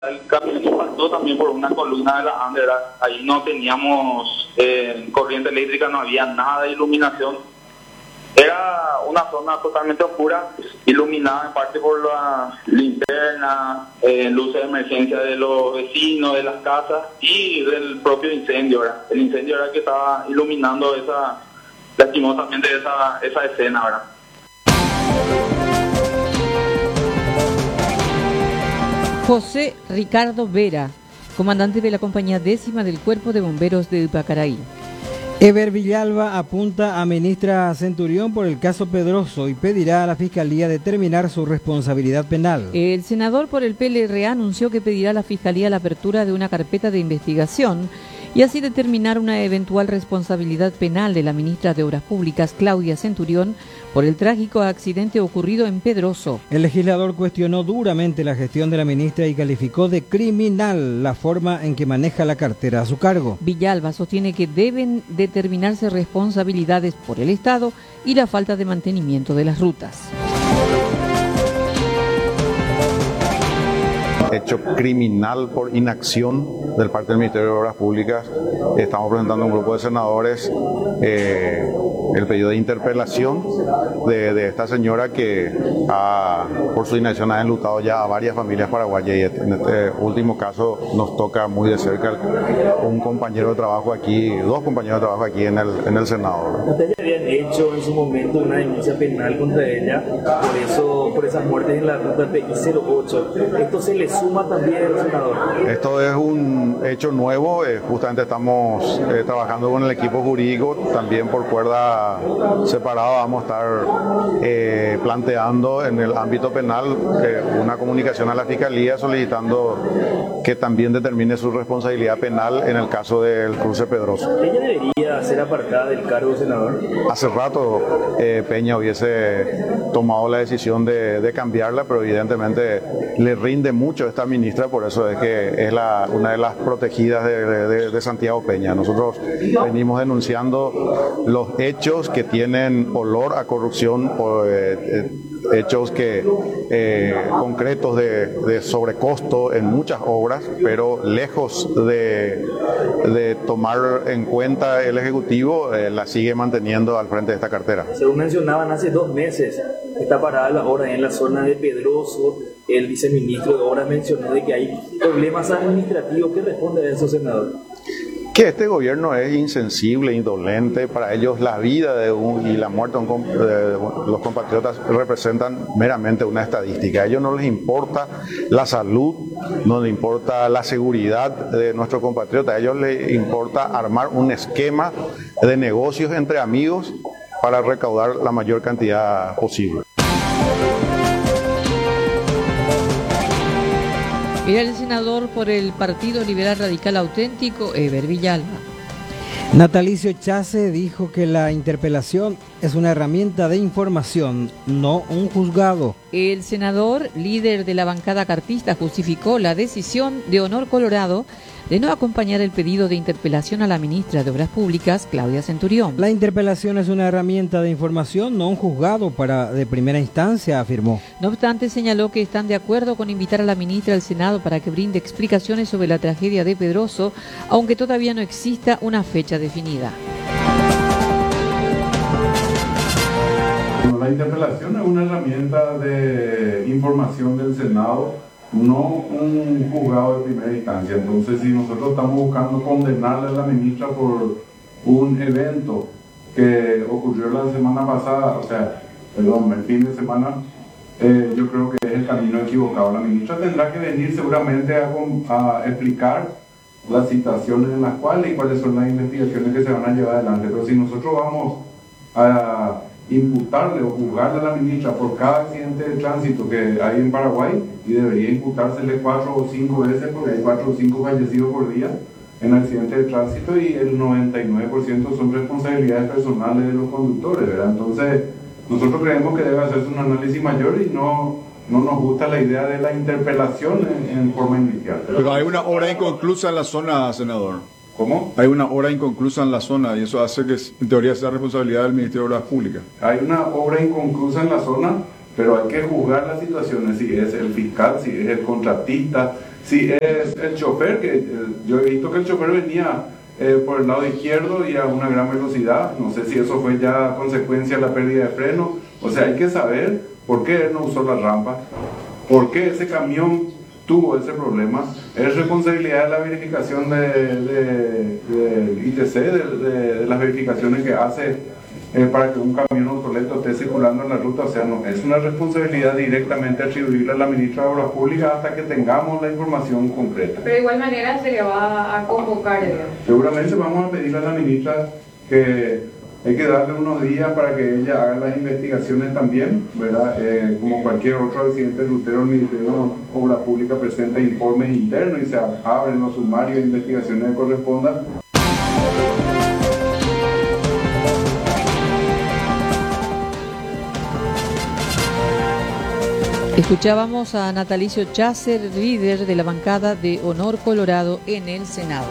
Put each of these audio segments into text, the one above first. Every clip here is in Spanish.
El camión impactó también por una columna de la Ande, ¿verdad? Ahí no teníamos corriente eléctrica, no había nada de iluminación. Era una zona totalmente oscura, iluminada en parte por la linterna, luces de emergencia de los vecinos, de las casas y del propio incendio, ¿verdad? El incendio era el que estaba iluminando lastimosamente esa escena, ¿verdad? José Ricardo Vera, comandante de la compañía 10ª del Cuerpo de Bomberos de Ipacaraí. Eber Villalba apunta a ministra Centurión por el caso Pedroso y pedirá a la Fiscalía determinar su responsabilidad penal. El senador por el PLRA anunció que pedirá a la Fiscalía la apertura de una carpeta de investigación y así determinar una eventual responsabilidad penal de la ministra de Obras Públicas, Claudia Centurión, por el trágico accidente ocurrido en Pedroso. El legislador cuestionó duramente la gestión de la ministra y calificó de criminal la forma en que maneja la cartera a su cargo. Villalba sostiene que deben determinarse responsabilidades por el Estado y la falta de mantenimiento de las rutas. Hecho criminal por inacción del parte del Ministerio de Obras Públicas. Estamos presentando un grupo de senadores el pedido de interpelación de esta señora que por su inacción ha enlutado ya a varias familias paraguayas, y en este último caso nos toca muy de cerca un compañero de trabajo aquí, dos compañeros de trabajo aquí en el Senado. ¿Ustedes habían hecho en su momento una denuncia penal contra ella por esas muertes en la ruta PI-08? ¿Esto se le suma también al senador? Esto es un hecho nuevo, justamente estamos trabajando con el equipo jurídico, también por cuerda separada vamos a estar planteando en el ámbito penal una comunicación a la Fiscalía solicitando que también determine su responsabilidad penal en el caso del cruce Pedroso. ¿Ella debería ser apartada del cargo de senador? Hace rato Peña hubiese tomado la decisión de cambiarla, pero evidentemente le rinde mucho a esta ministra, por eso es que es una de las protegidas de Santiago Peña. Nosotros venimos denunciando los hechos que tienen olor a corrupción, hechos concretos de sobrecosto en muchas obras, pero lejos de tomar en cuenta el Ejecutivo, la sigue manteniendo al frente de esta cartera. Según mencionaban, hace 2 meses está parada la obra en la zona de Pedroso. El viceministro de Obras mencionó de que hay problemas administrativos. ¿Qué responde a eso, senador? Que este gobierno es insensible, indolente. Para ellos la vida y la muerte de los compatriotas representan meramente una estadística. A ellos no les importa la salud, no les importa la seguridad de nuestros compatriotas. A ellos les importa armar un esquema de negocios entre amigos para recaudar la mayor cantidad posible. Era el senador por el Partido Liberal Radical Auténtico, Eber Villalba. Natalicio Chase dijo que la interpelación es una herramienta de información, no un juzgado. El senador, líder de la bancada cartista, justificó la decisión de Honor Colorado de no acompañar el pedido de interpelación a la ministra de Obras Públicas, Claudia Centurión. La interpelación es una herramienta de información, no un juzgado de primera instancia, afirmó. No obstante, señaló que están de acuerdo con invitar a la ministra al Senado para que brinde explicaciones sobre la tragedia de Pedroso, aunque todavía no exista una fecha definida. La interpelación es una herramienta de información del Senado, no un juzgado de primera instancia. Entonces, si nosotros estamos buscando condenarle a la ministra por un evento que ocurrió la semana pasada, el fin de semana, yo creo que es el camino equivocado. La ministra tendrá que venir seguramente a explicar las situaciones en las cuales y cuáles son las investigaciones que se van a llevar adelante. Pero si nosotros vamos a imputarle o juzgarle a la ministra por cada accidente de tránsito que hay en Paraguay, y debería imputársele 4 o 5 veces, porque hay 4 o 5 fallecidos por día en accidentes de tránsito y el 99% son responsabilidades personales de los conductores, ¿verdad? Entonces nosotros creemos que debe hacerse un análisis mayor y no nos gusta la idea de la interpelación en forma inicial. Pero hay una obra inconclusa en la zona, senador. ¿Cómo? Hay una obra inconclusa en la zona y eso hace que en teoría sea responsabilidad del Ministerio de Obras Públicas. Hay una obra inconclusa en la zona, pero hay que juzgar las situaciones, si es el fiscal, si es el contratista, Sí, es el chofer, yo he visto que el chofer venía por el lado izquierdo y a una gran velocidad. No sé si eso fue ya consecuencia de la pérdida de freno. O sea, hay que saber por qué él no usó la rampa, por qué ese camión tuvo ese problema. Es responsabilidad de la verificación del ITC, de las verificaciones que hace para que un camión obsoleto esté circulando en la ruta. O sea, no es una responsabilidad directamente atribuible a la ministra de Obras Públicas hasta que tengamos la información concreta. Pero de igual manera se le va a convocar. Seguramente vamos a pedirle a la ministra que hay que darle unos días para que ella haga las investigaciones también, ¿verdad? Como cualquier otro accidente rutero, el Ministerio de Obras Públicas presenta informes internos y se abren los sumarios de investigaciones que correspondan. Escuchábamos a Natalicio Chacer, líder de la bancada de Honor Colorado en el Senado.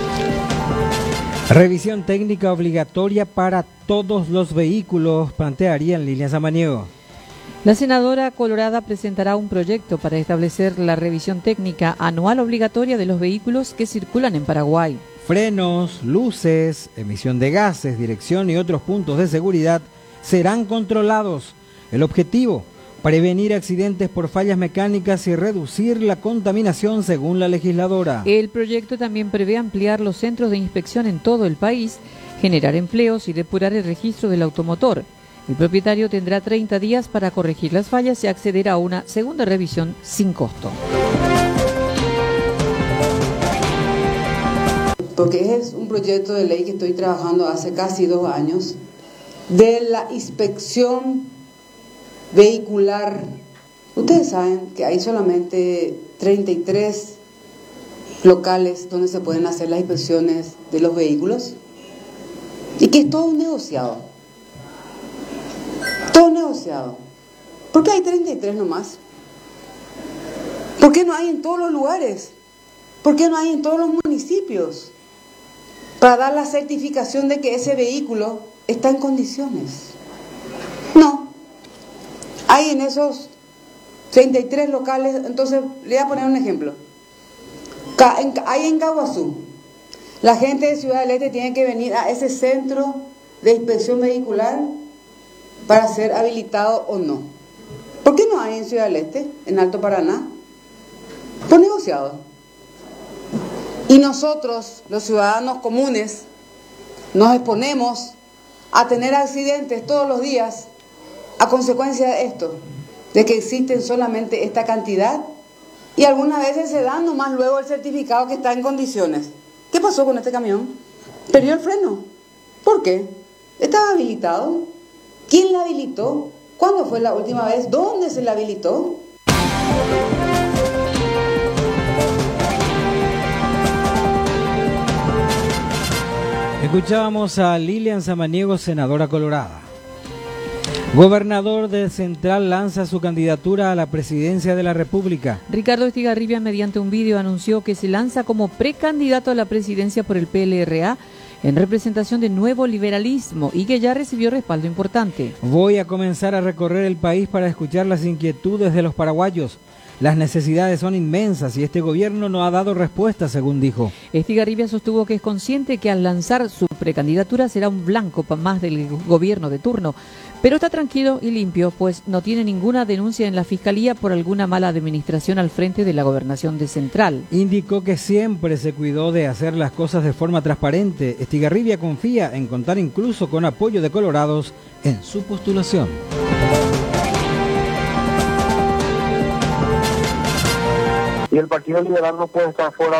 Revisión técnica obligatoria para todos los vehículos, plantearía Lilian Samaniego. La senadora colorada presentará un proyecto para establecer la revisión técnica anual obligatoria de los vehículos que circulan en Paraguay. Frenos, luces, emisión de gases, dirección y otros puntos de seguridad serán controlados. El objetivo: prevenir accidentes por fallas mecánicas y reducir la contaminación, según la legisladora. El proyecto también prevé ampliar los centros de inspección en todo el país, generar empleos y depurar el registro del automotor. El propietario tendrá 30 días para corregir las fallas y acceder a una segunda revisión sin costo. Porque es un proyecto de ley que estoy trabajando hace casi 2 años, de la inspección vehicular. Ustedes saben que hay solamente 33 locales donde se pueden hacer las inspecciones de los vehículos y que es todo un negociado. Todo negociado. ¿Por qué hay 33 nomás? ¿Por qué no hay en todos los lugares? ¿Por qué no hay en todos los municipios? Para dar la certificación de que ese vehículo está en condiciones. No. Hay en esos 33 locales. Entonces, le voy a poner un ejemplo. Hay en Caguazú. La gente de Ciudad del Este tiene que venir a ese centro de inspección vehicular para ser habilitado o no. ¿Por qué no hay en Ciudad del Este, en Alto Paraná? Por negociado. Y nosotros, los ciudadanos comunes, nos exponemos a tener accidentes todos los días a consecuencia de esto, de que existen solamente esta cantidad y algunas veces se dan nomás luego el certificado que está en condiciones. ¿Qué pasó con este camión? Perdió el freno. ¿Por qué? ¿Estaba habilitado? ¿Quién la habilitó? ¿Cuándo fue la última vez? ¿Dónde se la habilitó? Escuchábamos a Lilian Samaniego, senadora colorada. Gobernador de Central lanza su candidatura a la presidencia de la República. Ricardo Estigarribia, mediante un vídeo, anunció que se lanza como precandidato a la presidencia por el PLRA en representación de Nuevo Liberalismo y que ya recibió respaldo importante. Voy a comenzar a recorrer el país para escuchar las inquietudes de los paraguayos. Las necesidades son inmensas y este gobierno no ha dado respuesta, según dijo. Estigarribia sostuvo que es consciente que al lanzar su precandidatura será un blanco más del gobierno de turno, pero está tranquilo y limpio, pues no tiene ninguna denuncia en la Fiscalía por alguna mala administración al frente de la gobernación de Central. Indicó que siempre se cuidó de hacer las cosas de forma transparente. Estigarribia confía en contar incluso con apoyo de colorados en su postulación. Y el Partido Liberal no puede estar fuera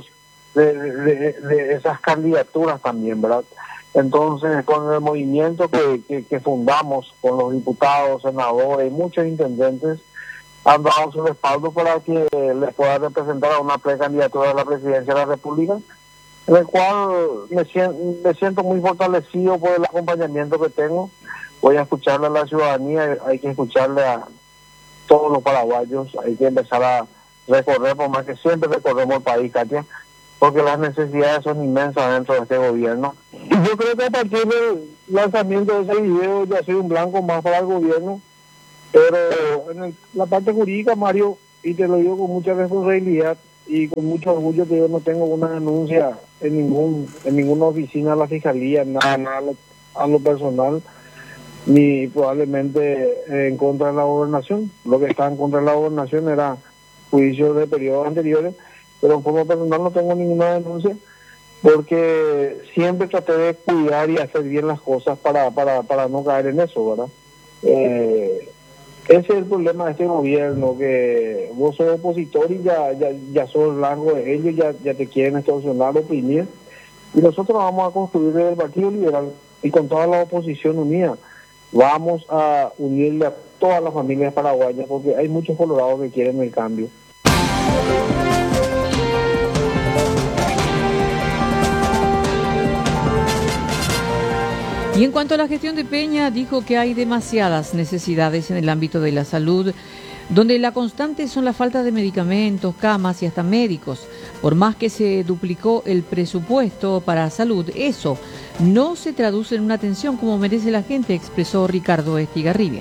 de esas candidaturas también, ¿verdad? Entonces, con el movimiento que fundamos, con los diputados, senadores y muchos intendentes, han dado su respaldo para que les pueda representar a una precandidatura a la presidencia de la República, en el cual me siento muy fortalecido por el acompañamiento que tengo. Voy a escucharle a la ciudadanía, hay que escucharle a todos los paraguayos, hay que empezar a recorrer, por más que siempre recorremos el país, Katia, porque las necesidades son inmensas dentro de este gobierno. Y yo creo que a partir del lanzamiento de ese video ya soy un blanco más para el gobierno, pero en la parte jurídica, Mario, y te lo digo con mucha responsabilidad, y con mucho orgullo que yo no tengo una denuncia en ninguna oficina de la Fiscalía, nada a lo personal, ni probablemente en contra de la gobernación. Lo que está en contra de la gobernación era juicios de periodos anteriores, pero en forma personal no tengo ninguna denuncia, porque siempre traté de cuidar y hacer bien las cosas para no caer en eso, ¿verdad? Ese es el problema de este gobierno, que vos sos opositor y ya sos blanco de ellos, ya te quieren extorsionar, oprimir, y nosotros vamos a construir el Partido Liberal y con toda la oposición unida vamos a unirle a todas las familias paraguayas, porque hay muchos colorados que quieren el cambio. Y en cuanto a la gestión de Peña, dijo que hay demasiadas necesidades en el ámbito de la salud, donde la constante son la falta de medicamentos, camas y hasta médicos. Por más que se duplicó el presupuesto para salud, eso no se traduce en una atención como merece la gente, expresó Ricardo Estigarribia.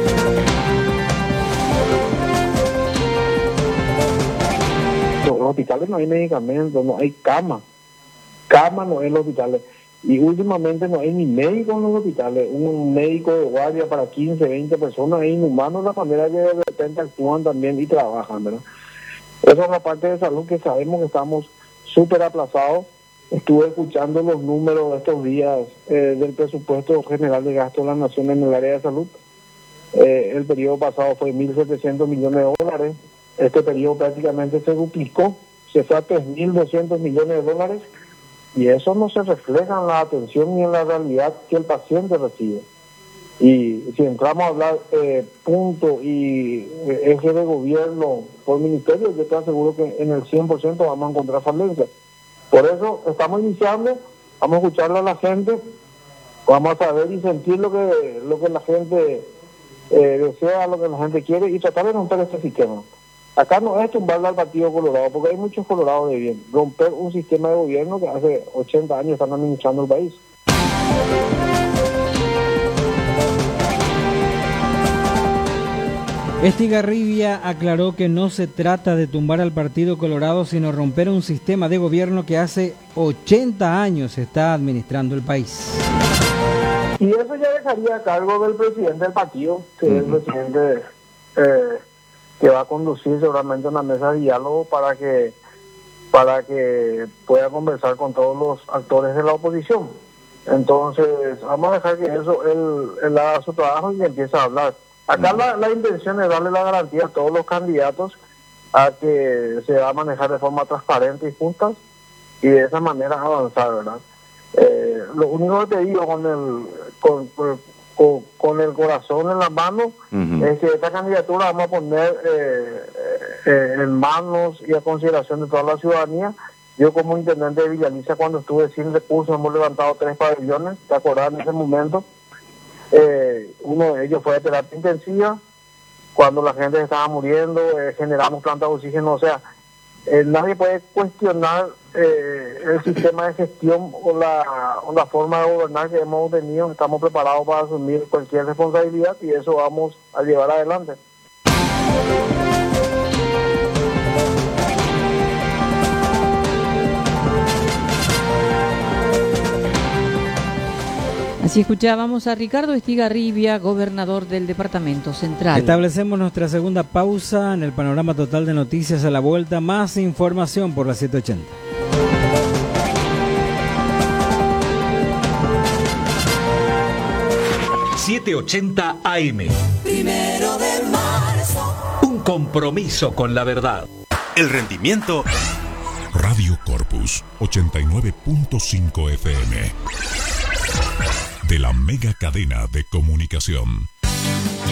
En los hospitales no hay medicamentos, no hay cama no hay en los hospitales. Y últimamente no hay ni médico en los hospitales. Un médico de guardia para 15, 20 personas es inhumano la manera que de repente actúan también y trabajan, ¿verdad? Esa es la parte de salud que sabemos que estamos súper aplazados. Estuve escuchando los números de estos días del presupuesto general de gasto de la nación en el área de salud. El periodo pasado fue 1.700 millones de dólares. Este periodo prácticamente se duplicó, se fue a 3.200 millones de dólares. Y eso no se refleja en la atención ni en la realidad que el paciente recibe. Y si entramos a hablar punto y eje de gobierno por ministerio, yo te aseguro que en el 100% vamos a encontrar falencias. Por eso estamos iniciando, vamos a escucharle a la gente, vamos a saber y sentir lo que la gente desea, lo que la gente quiere y tratar de romper este sistema. Acá no es tumbarle al Partido Colorado, porque hay muchos colorados de bien. Romper un sistema de gobierno que hace 80 años están administrando el país. Estigarribia aclaró que no se trata de tumbar al Partido Colorado, sino romper un sistema de gobierno que hace 80 años está administrando el país. Y eso ya dejaría a cargo del presidente del partido, que es el presidente que va a conducir seguramente una mesa de diálogo para que pueda conversar con todos los actores de la oposición. Entonces, vamos a dejar que él haga su trabajo y empiece a hablar. Acá la intención es darle la garantía a todos los candidatos a que se va a manejar de forma transparente y justa y de esa manera avanzar, ¿verdad? Lo único que te digo con el corazón en la mano es que esta candidatura vamos a poner en manos y a consideración de toda la ciudadanía. Yo como intendente de Villaliza, cuando estuve sin recursos, hemos levantado 3 pabellones, ¿te acordás en ese momento? Uno de ellos fue de terapia intensiva, cuando la gente estaba muriendo, generamos plantas de oxígeno, o sea, nadie puede cuestionar el sistema de gestión o la forma de gobernar que hemos tenido. Estamos preparados para asumir cualquier responsabilidad y eso vamos a llevar adelante. Así escuchábamos a Ricardo Estigarribia, gobernador del Departamento Central. Establecemos nuestra segunda pausa en el panorama total de noticias. A la vuelta, más información por la 780. ...780 AM. 1 de marzo. Un compromiso con la verdad. El rendimiento... Radio Corpus 89.5 FM. De la mega cadena de comunicación.